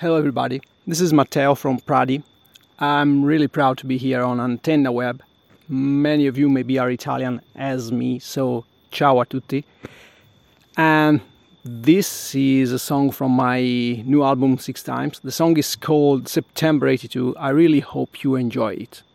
Hello everybody, this is Matteo from Pradi. I'm really proud to be here on Antenna Web. Many of you maybe are Italian as me, so ciao a tutti. And this is a song from my new album 6 Times. The song is called September 82. I really hope you enjoy it.